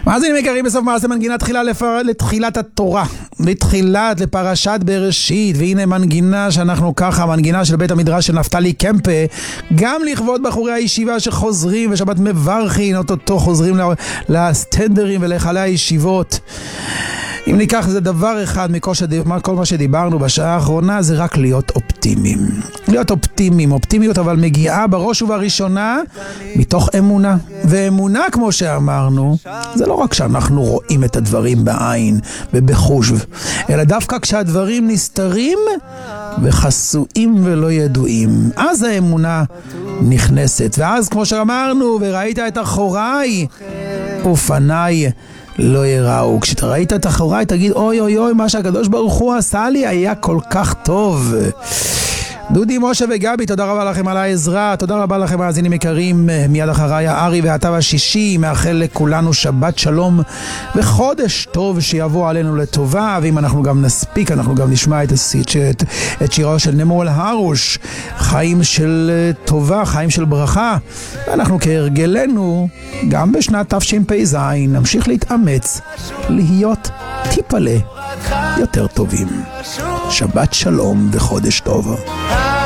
מאזינים יקרים, בסוף מעשה מנגינה תחילה לתחילת התורה, לפרשת בראשית, והנה מנגינה שאנחנו ככה, מנגינה של בית המדרש של נפתלי קמפה, גם לכבוד בחורי הישיבה שחוזרים ושבת מברכין, אותו חוזרים לסטנדרים ולהיכלי הישיבות. אם ניקח זה דבר אחד מכל מה שדיברנו בשעה האחרונה, זה רק להיות אופטימיים. להיות אופטימיים, אופטימיות אבל מגיעה בראש ובראשונה מתוך אמונה. ואמונה, כמו שאמרנו, זה לא רק שאנחנו רואים את הדברים בעין ובחוש, אלא דווקא כשהדברים נסתרים וחסויים ולא ידועים. אז האמונה נכנסת. ואז כמו שאמרנו, וראית את אחוריי ופניי לא יראו. כשאתה ראית את אחוריי תגיד אוי אוי אוי, מה שהקדוש ברוך הוא עשה לי היה כל כך טוב. דודי, משה וגבי, תודה רבה לכם על העזרה, תודה רבה לכם מאזינים יקרים. מיד אחריי הארי והתו השישי, מאחל לכולנו שבת שלום וחודש טוב שיבוא עלינו לטובה. ואם אנחנו גם נספיק, אנחנו גם נשמע את שירו של נמואל הרוש, חיים של טובה, חיים של ברכה. ואנחנו כהרגלנו גם בשנת תשפ"ז נמשיך להתאמץ להיות טיפלה יותר טובים. שבת שלום וחודש טוב.